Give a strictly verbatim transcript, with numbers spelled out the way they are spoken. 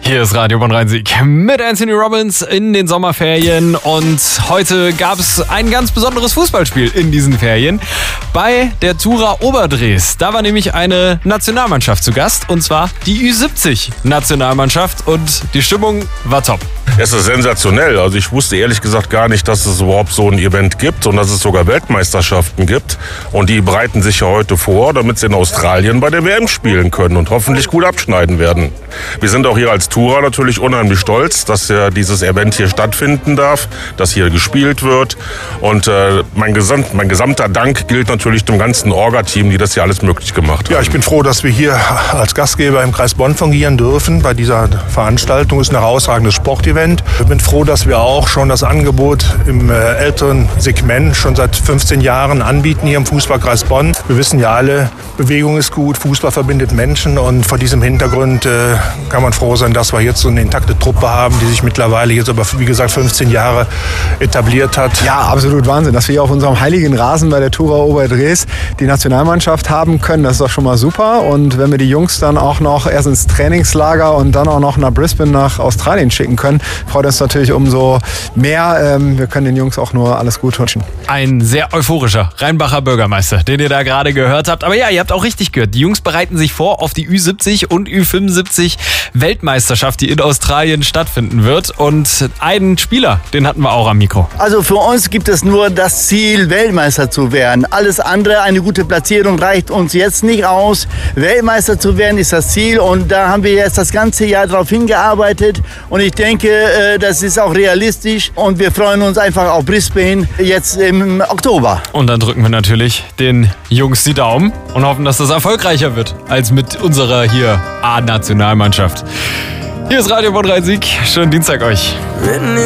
Hier ist Radio Bonn-Rhein-Sieg mit Anthony Robbins in den Sommerferien und heute gab es ein ganz besonderes Fußballspiel in diesen Ferien bei der Tura Oberdrees. Da war nämlich eine Nationalmannschaft zu Gast und zwar die Ü siebzig Nationalmannschaft und die Stimmung war top. Es ist sensationell. Also ich wusste ehrlich gesagt gar nicht, dass es überhaupt so ein Event gibt und dass es sogar Weltmeisterschaften gibt. Und die bereiten sich ja heute vor, damit sie in Australien bei der W M spielen können und hoffentlich gut abschneiden werden. Wir sind auch hier als Tura natürlich unheimlich stolz, dass ja dieses Event hier stattfinden darf, dass hier gespielt wird. Und äh, mein, gesamt, mein gesamter Dank gilt natürlich dem ganzen Orga-Team, die das hier alles möglich gemacht haben. Ja, ich bin froh, dass wir hier als Gastgeber im Kreis Bonn fungieren dürfen bei dieser Veranstaltung. Es ist ein herausragendes Sportevent. Ich bin froh, dass wir auch schon das Angebot im äh, älteren Segment schon seit fünfzehn Jahren anbieten hier im Fußballkreis Bonn. Wir wissen ja alle, Bewegung ist gut, Fußball verbindet Menschen und vor diesem Hintergrund äh, kann man froh sein, dass wir jetzt so eine intakte Truppe haben, die sich mittlerweile jetzt aber, wie gesagt, fünfzehn Jahre etabliert hat. Ja, absolut Wahnsinn, dass wir hier auf unserem heiligen Rasen bei der Tura Oberdrees die Nationalmannschaft haben können, das ist doch schon mal super. Und wenn wir die Jungs dann auch noch erst ins Trainingslager und dann auch noch nach Brisbane, nach Australien schicken können, freut uns natürlich umso mehr. Ähm, wir können den Jungs auch nur alles gut wünschen. Ein sehr euphorischer Rheinbacher Bürgermeister, den ihr da gerade gehört habt. Aber ja, ihr habt auch richtig gehört. Die Jungs bereiten sich vor auf die Ü siebzig und Ü fünfundsiebzig Weltmeisterschaft, die in Australien stattfinden wird. Und einen Spieler, den hatten wir auch am Mikro. Also für uns gibt es nur das Ziel, Weltmeister zu werden. Alles andere, eine gute Platzierung, reicht uns jetzt nicht aus. Weltmeister zu werden ist das Ziel und da haben wir jetzt das ganze Jahr darauf hingearbeitet. Und ich denke, das ist auch realistisch und wir freuen uns einfach auf Brisbane jetzt im Oktober. Und dann drücken wir natürlich den Jungs die Daumen und hoffen, dass das erfolgreicher wird als mit unserer hier A-Nationalmannschaft. Hier ist Radio Bonn-Rhein-Sieg. Schönen Dienstag euch.